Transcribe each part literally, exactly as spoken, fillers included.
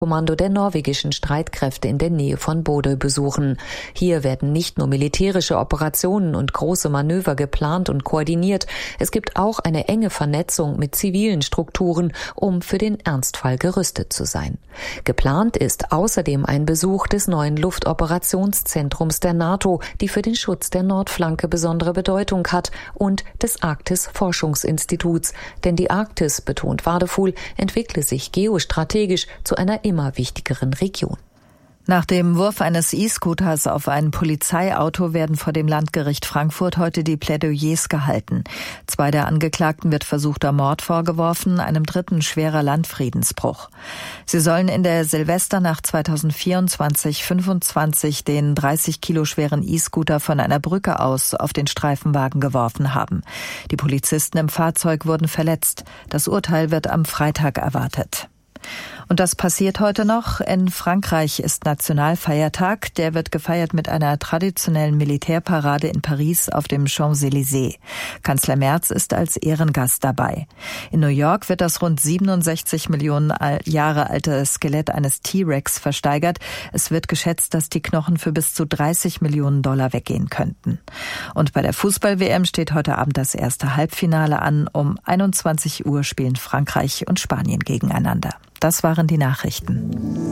Kommando der norwegischen Streitkräfte in der Nähe von Bodø besuchen. Hier werden nicht nur militärische Operationen und große Manöver geplant und koordiniert, es gibt auch eine enge Vernetzung mit zivilen Strukturen, um für den Ernstfall gerüstet zu sein. Geplant ist außerdem ein Besuch des neuen Luftoperationszentrums der NATO, die für den Schutz der Nordflanke besondere Bedeutung hat, und des Arktis-Forschungsinstituts. Denn die Arktis, betont Wadefuhl, entwickle sich geostrategisch zu einer immer wichtigeren Region. Nach dem Wurf eines E-Scooters auf ein Polizeiauto werden vor dem Landgericht Frankfurt heute die Plädoyers gehalten. Zwei der Angeklagten wird versuchter Mord vorgeworfen, einem dritten schwerer Landfriedensbruch. Sie sollen in der Silvesternacht zweitausendvierundzwanzig fünfundzwanzig den dreißig Kilo schweren E-Scooter von einer Brücke aus auf den Streifenwagen geworfen haben. Die Polizisten im Fahrzeug wurden verletzt. Das Urteil wird am Freitag erwartet. Und das passiert heute noch. In Frankreich ist Nationalfeiertag. Der wird gefeiert mit einer traditionellen Militärparade in Paris auf dem Champs-Élysées. Kanzler Merz ist als Ehrengast dabei. In New York wird das rund siebenundsechzig Millionen Jahre alte Skelett eines T-Rex versteigert. Es wird geschätzt, dass die Knochen für bis zu dreißig Millionen Dollar weggehen könnten. Und bei der Fußball-W M steht heute Abend das erste Halbfinale an. Um einundzwanzig Uhr spielen Frankreich und Spanien gegeneinander. Das waren die Nachrichten.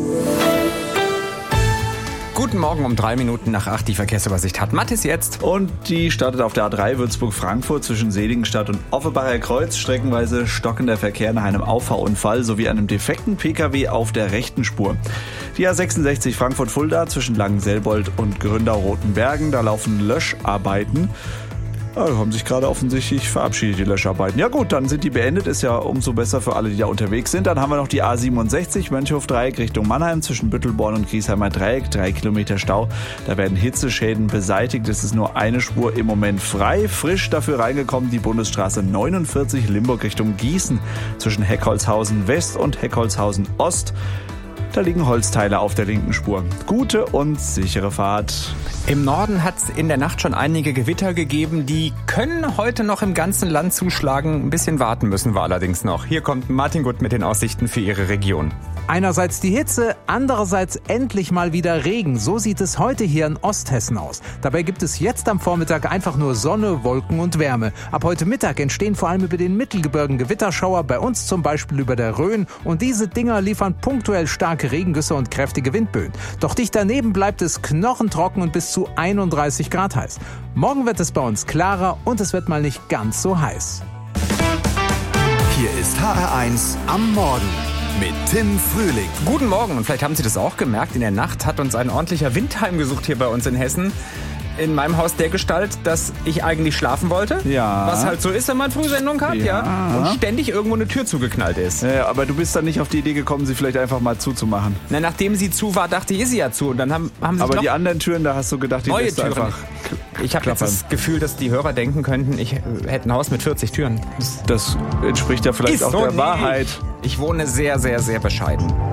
Guten Morgen, um drei Minuten nach acht. Die Verkehrsübersicht hat Mathis jetzt. Und die startet auf der A drei Würzburg-Frankfurt zwischen Seligenstadt und Offenbacher Kreuz. Streckenweise stockender Verkehr nach einem Auffahrunfall sowie einem defekten Pkw auf der rechten Spur. Die A sechsundsechzig Frankfurt-Fulda zwischen Langenselbold und Gründau-Rotenbergen. Da laufen Löscharbeiten. Ja, haben sich gerade offensichtlich verabschiedet, die Löscharbeiten. Ja gut, dann sind die beendet, ist ja umso besser für alle, die da unterwegs sind. Dann haben wir noch die A siebenundsechzig, Mönchhof-Dreieck Richtung Mannheim zwischen Büttelborn und Griesheimer Dreieck, drei Kilometer Stau. Da werden Hitzeschäden beseitigt, es ist nur eine Spur im Moment frei. Frisch dafür reingekommen die Bundesstraße neunundvierzig Limburg Richtung Gießen zwischen Heckholzhausen West und Heckholzhausen Ost. Da liegen Holzteile auf der linken Spur. Gute und sichere Fahrt. Im Norden hat es in der Nacht schon einige Gewitter gegeben. Die können heute noch im ganzen Land zuschlagen. Ein bisschen warten müssen wir allerdings noch. Hier kommt Martin Gutt mit den Aussichten für Ihre Region. Einerseits die Hitze, andererseits endlich mal wieder Regen. So sieht es heute hier in Osthessen aus. Dabei gibt es jetzt am Vormittag einfach nur Sonne, Wolken und Wärme. Ab heute Mittag entstehen vor allem über den Mittelgebirgen Gewitterschauer, bei uns zum Beispiel über der Rhön. Und diese Dinger liefern punktuell starke Regengüsse und kräftige Windböen. Doch dicht daneben bleibt es knochentrocken und bis zu einunddreißig Grad heiß. Morgen wird es bei uns klarer und es wird mal nicht ganz so heiß. Hier ist H R eins am Morgen mit Tim Frühling. Guten Morgen, und vielleicht haben Sie das auch gemerkt, in der Nacht hat uns ein ordentlicher Wind heimgesucht hier bei uns in Hessen. In meinem Haus der Gestalt, dass ich eigentlich schlafen wollte. Ja. Was halt so ist, wenn man Frühsendung hat, ja. ja. Und ständig irgendwo eine Tür zugeknallt ist. Ja, aber du bist dann nicht auf die Idee gekommen, sie vielleicht einfach mal zuzumachen. Na, nachdem sie zu war, dachte ich, ist sie ja zu. Und dann haben, haben sie aber noch die anderen Türen, da hast du gedacht, die neue lässt du Türen. einfach Ich habe jetzt das Gefühl, dass die Hörer denken könnten, ich hätte ein Haus mit vierzig Türen. Das entspricht ja vielleicht ist auch so der nicht. Wahrheit. Ich wohne sehr, sehr, sehr bescheiden.